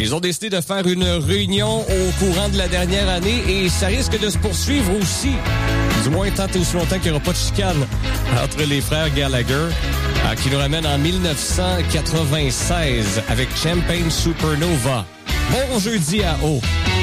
Ils ont décidé de faire une réunion au courant de la dernière année et ça risque de se poursuivre aussi. Du moins, tant et aussi longtemps qu'il n'y aura pas de chicane entre les frères Gallagher, qui nous ramène en 1996 avec Champagne Supernova. Bon jeudi à O.